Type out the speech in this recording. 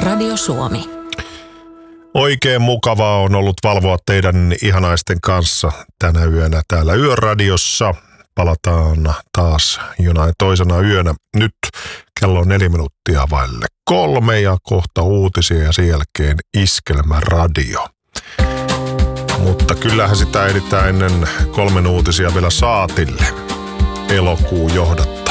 Radio Suomi. Oikein mukavaa on ollut valvoa teidän ihanaisten kanssa tänä yönä täällä Yöradiossa. Palataan taas jonain toisena yönä. Nyt kello on 4 minuuttia vaille 3 ja kohta uutisia ja sen jälkeen Iskelmäradio. Mutta kyllähän sitä ehditään ennen 3 uutisia vielä saatille. Elokuun johdattaa